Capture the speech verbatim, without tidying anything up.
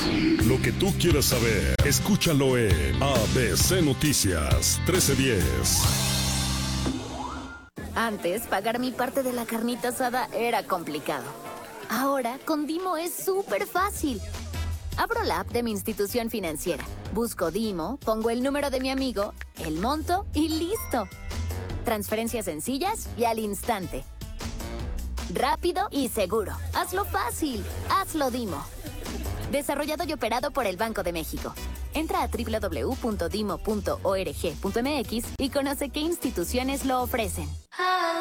Lo que tú quieras saber, escúchalo en A B C Noticias trece diez. Antes, pagar mi parte de la carnita asada era complicado. Ahora, con Dimo es súper fácil. Abro la app de mi institución financiera, busco Dimo, pongo el número de mi amigo, el monto y listo. Transferencias sencillas y al instante. Rápido y seguro. Hazlo fácil. Hazlo Dimo. Desarrollado y operado por el Banco de México. Entra a doble u doble u doble u punto dimo punto org punto m x y conoce qué instituciones lo ofrecen.